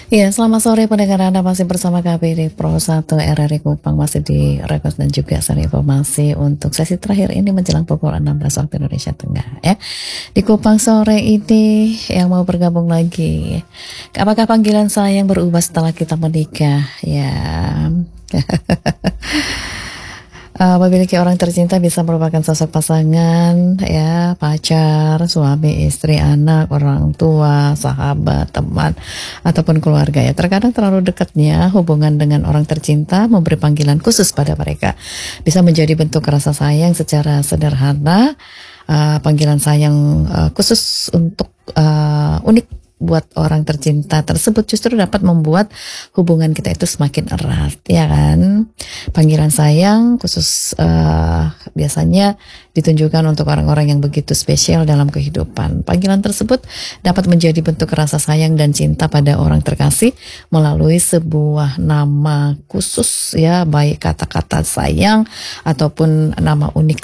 Iya, selamat sore pendengar Anda masih bersama kami di Pro 1 RRI Kupang, masih di Rekos dan juga seri informasi untuk sesi terakhir ini menjelang pukul 16 waktu Indonesia Tengah ya. Di Kupang sore ini yang mau bergabung lagi, apakah panggilan sayang berubah setelah kita menikah ya? Memiliki orang tercinta bisa merupakan sosok pasangan, ya, pacar, suami, istri, anak, orang tua, sahabat, teman, ataupun keluarga ya. Terkadang terlalu dekatnya hubungan dengan orang tercinta memberi panggilan khusus pada mereka. Bisa menjadi bentuk rasa sayang secara sederhana, panggilan sayang khusus untuk unik buat orang tercinta tersebut justru dapat membuat hubungan kita itu semakin erat, ya kan? Panggilan sayang khusus biasanya ditunjukkan untuk orang-orang yang begitu spesial dalam kehidupan. Panggilan tersebut dapat menjadi bentuk rasa sayang dan cinta pada orang terkasih melalui sebuah nama khusus ya, baik kata-kata sayang ataupun nama unik